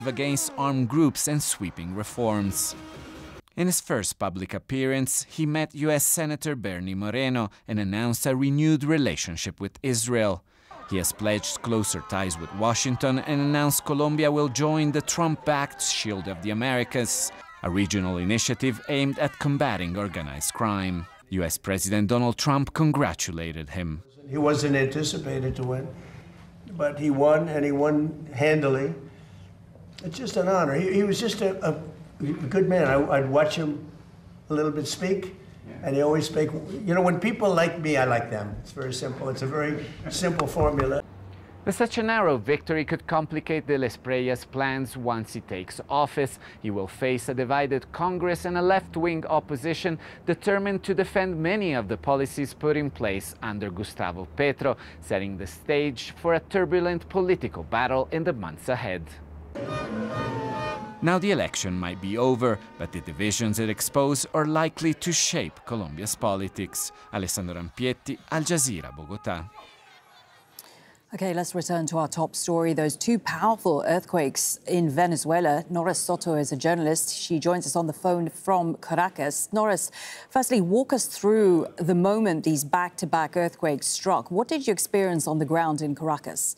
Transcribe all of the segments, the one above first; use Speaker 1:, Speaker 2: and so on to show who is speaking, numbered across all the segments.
Speaker 1: against armed groups and sweeping reforms. In his first public appearance, he met U.S. Senator Bernie Moreno and announced a renewed relationship with Israel. He has pledged closer ties with Washington and announced Colombia will join the Trump-backed Shield of the Americas, a regional initiative aimed at combating organized crime. U.S. President Donald Trump congratulated him.
Speaker 2: He wasn't anticipated to win, but he won, and he won handily. It's just an honor. He was just a good man. I'd watch him a little bit speak, and he always speak. You know, when people like me, I like them. It's very simple. It's a very simple formula.
Speaker 1: But such a narrow victory could complicate de las Preyas' plans once he takes office. He will face a divided Congress and a left-wing opposition determined to defend many of the policies put in place under Gustavo Petro, setting the stage for a turbulent political battle in the months ahead. Now the election might be over, but the divisions it exposed are likely to shape Colombia's politics. Alessandro Rampietti, Al Jazeera, Bogotá.
Speaker 3: Okay, let's return to our top story. Those two powerful earthquakes in Venezuela. Norris Soto is a journalist. She joins us on the phone from Caracas. Norris, firstly, walk us through the moment these back-to-back earthquakes struck. What did you experience on the ground in Caracas?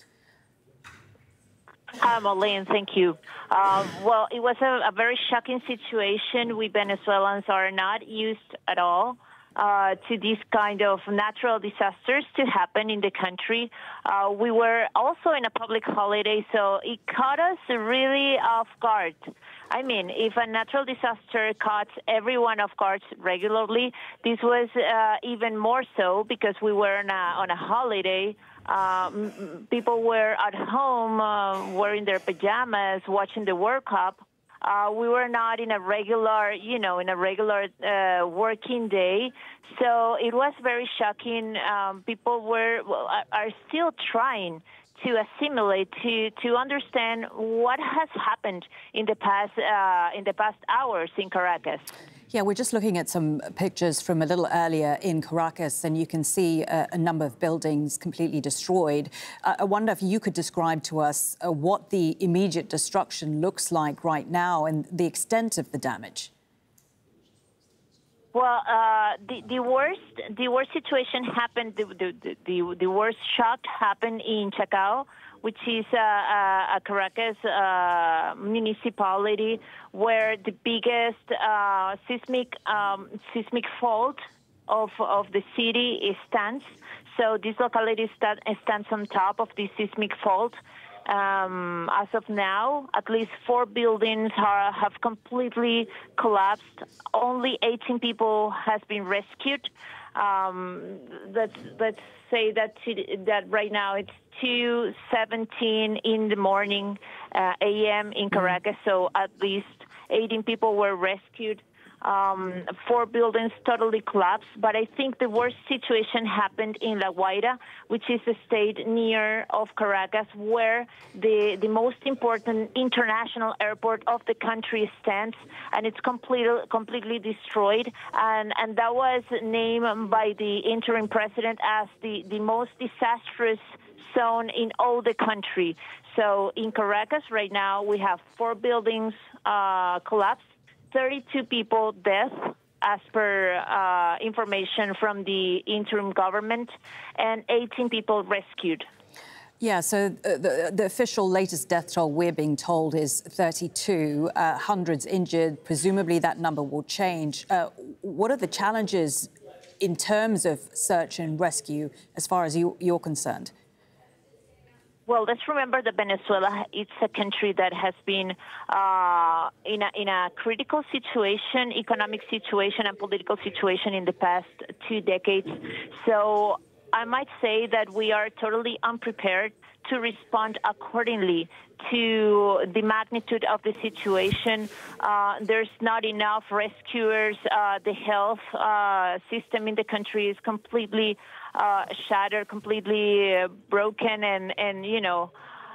Speaker 4: Hi, Marlene. Thank you. Well, it was a very shocking situation. We Venezuelans are not used at all to these kind of natural disasters to happen in the country. We were also in a public holiday, so it caught us really off guard. I mean, if a natural disaster caught everyone off guard regularly, this was even more so because we were on a holiday. People were at home wearing their pajamas, watching the World Cup. We were not in a regular, working day. So it was very shocking. People are still trying to assimilate, to understand what has happened in the past hours in Caracas.
Speaker 3: Yeah, we're just looking at some pictures from a little earlier in Caracas, and you can see a number of buildings completely destroyed. I wonder if you could describe to us what the immediate destruction looks like right now and the extent of the damage.
Speaker 4: Well, the worst situation happened. The worst shock happened in Chacao, which is a Caracas municipality where the biggest seismic fault of the city stands. So this locality stands on top of the seismic fault. As of now, at least 4 buildings have completely collapsed. Only 18 people has been rescued. Let's say that right now it's 2:17 in the morning a.m. in Caracas, so at least 18 people were rescued. 4 buildings totally collapsed, but I think the worst situation happened in La Guaira, which is a state near of Caracas, where the most important international airport of the country stands, and it's completely destroyed. And that was named by the interim president as the most disastrous zone in all the country. So in Caracas right now, we have 4 buildings collapsed, 32 people dead, as per information from the interim government, and 18 people rescued.
Speaker 3: Yeah, so the official latest death toll we're being told is 32, hundreds injured. Presumably that number will change. What are the challenges in terms of search and rescue as far as you're concerned?
Speaker 4: Well, let's remember that Venezuela, it's a country that has been in a critical situation, economic situation and political situation in the past 2 decades. So I might say that we are totally unprepared to respond accordingly to the magnitude of the situation. There's not enough rescuers. The health system in the country is completely shattered, completely broken, and you know,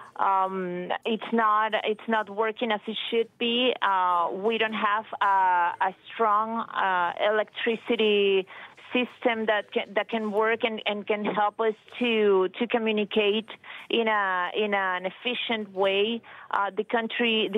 Speaker 4: it's not working as it should be. We don't have a strong electricity system that can work and can help us to communicate in an efficient way. The